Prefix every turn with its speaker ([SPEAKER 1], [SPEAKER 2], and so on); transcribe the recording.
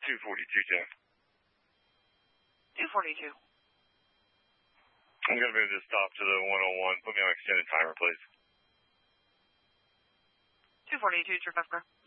[SPEAKER 1] 242, Jeff.
[SPEAKER 2] 242.
[SPEAKER 1] I'm going to move this stop to the 101. Put me on extended timer, please.
[SPEAKER 2] 242, Trafalgar.